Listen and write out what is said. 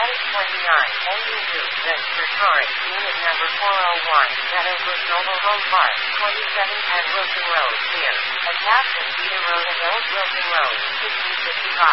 NU2, registered Taurus, unit number 401, Meadowbrook Mobile Home Park, 2710 Wilson Road, here. Attachment Cedar Road and Old Wilson Road, 1555.